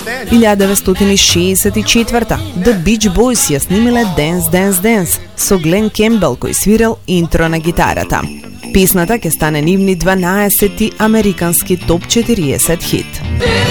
1964 The Beach Boys ја снимиле Dance Dance Dance со Глен Кембел кој свирел интро на гитарата. Песната ќе стане нивни 12-ти американски топ 40 хит.